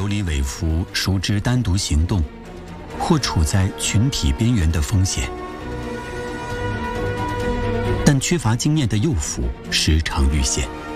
有理伪服，熟知单独行动或处在群体边缘的风险，但缺乏经验的诱捕时常遇险。